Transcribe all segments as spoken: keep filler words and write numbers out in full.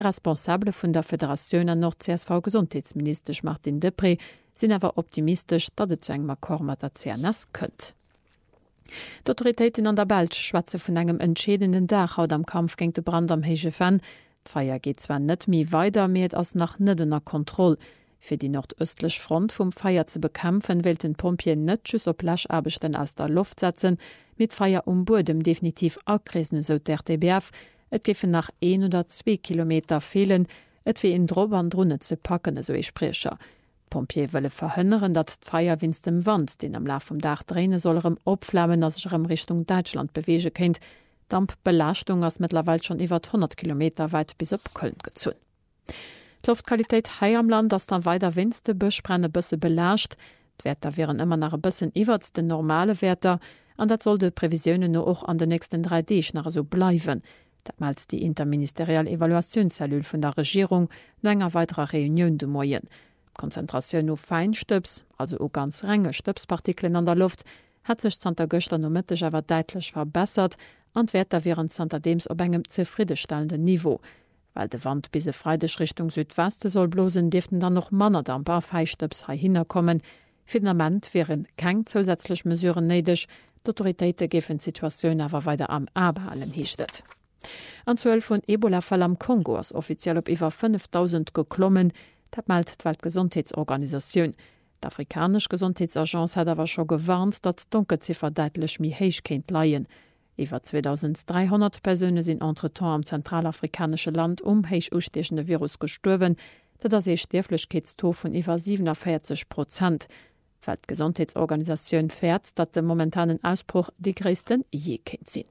Responsable vun der Föderation an noch C S V-Gesundheitsminister Martin Depré sind awer optimistisch, dat et zu engem Akkor mat der C N S kënnt. D'Autoritéiten an der Belsch schwatze vun engem entschädenden Dach haut am Kampf géint de Brand am Hege Fan. D'Feier geht zwar net mi weiter méet ass nach nëdener Kontroll. Fir die nordöstlech Front vum Feier ze bekämpfen, will den Pompien net just op Lachabechten aus der Luft setzen, mit Feier um Burdem definitiv akresen so der D B F. Et giffen nach een oder zwei Kilometer fehlen, et wie in Drob an Drunne ze packen, so e Sprecher. Pompier wëlle verhënneren, dat d'Feier winst dem Wand, den am Laf vom Dach drehne sollerem opflammen, as sichm Richtung Deutschland bewege kennt. Dampbelastung ass mittlerweile schon iwwer hundert Kilometer weit bis op Köln gezun. Luftqualität hei am Land, ass dann weiter winste Bëschbrenne bësse belascht. D'Werter wären immer nach e bëssen iwwer den normale Werter, an dat soll de Prävisionen no och an den nächsten drei Dech nach so bleiwen. Dat malt die interministerielle Evaluationszellule vun der Regierung no enger weiterer Reunion de Moien. Konzentrationun no Feinstöps, also o ganz renge Stöpspartikeln an der Luft, hat sech Santa Göster no mittech awer deitlech verbessert, an d'Werter wären Santa Deems op engem zufriedestellenden Niveau. Weil de Wand bise freidech Richtung Südweste soll blosen, deften dann noch Mannerdamper Feistöps ha hinnerkommen. Finament wären keng zusätzlich mesureuren neidech, d'Autoritéite gefen Situationun awer weiter am Aberhalen hiechtet. An zwölf vun Ebola-Fall am Kongo ass offiziell op iwwer fünftausend geklommen, dat malt d'Weltgesundheitsorganisationun. D'Afrikanisch Gesundheitsagenz hat awer scho gewarnt, dat d'Donkeziffer deitlech mi héich kéint leien. Iwer zweitausenddreihundert Persöne sinn entretemps am zentralafrikanische Land um héich ustechende Virus gestorwen, dat ass e Stirflechkeetsto vun iwwer siebenundvierzig Prozent. Weltgesundheitsorganisationun fährt, dat de momentanen Ausbruch die gréissten je kennt sinn.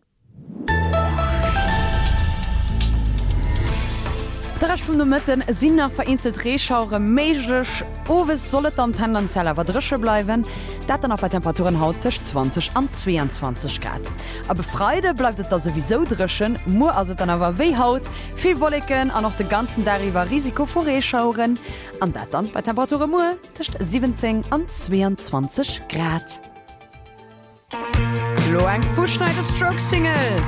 Der Rest vun de Mëtten sinnner vereinzelt Reeschaure méiglech, owes sollet an tendenziell awer dresche bleiwen, dat dann op bei Temperaturen hautech zwanzig an zweiundzwanzig Grad. A befreide bleibt et da sowieso dreschen, mo as et dann awer wéi haut, viel Wolleken an noch de ganzen Dariwer Risiko vor Reeschauren, an dat dann bei Temperature mo techt siebzehn an zweiundzwanzig Grad. Lo eng Fußschneider Stroke Single.